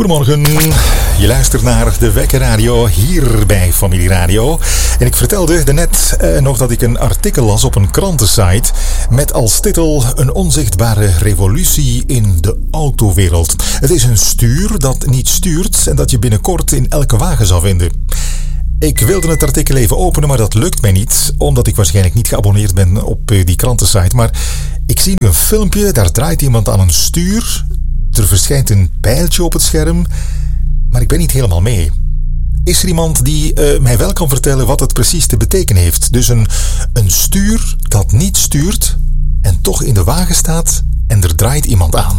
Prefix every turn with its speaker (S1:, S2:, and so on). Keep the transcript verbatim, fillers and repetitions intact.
S1: Goedemorgen, je luistert naar de Wekker Radio hier bij Familie Radio. En ik vertelde daarnet eh, nog dat ik een artikel las op een krantensite met als titel een onzichtbare revolutie in de autowereld. Het is een stuur dat niet stuurt en dat je binnenkort in elke wagen zal vinden. Ik wilde het artikel even openen, maar dat lukt mij niet, omdat ik waarschijnlijk niet geabonneerd ben op die krantensite. Maar ik zie nu een filmpje, daar draait iemand aan een stuur. Er verschijnt een pijltje op het scherm, maar ik ben niet helemaal mee. Is er iemand die uh, mij wel kan vertellen wat het precies te betekenen heeft? Dus een, een stuur dat niet stuurt en toch in de wagen staat en er draait iemand aan.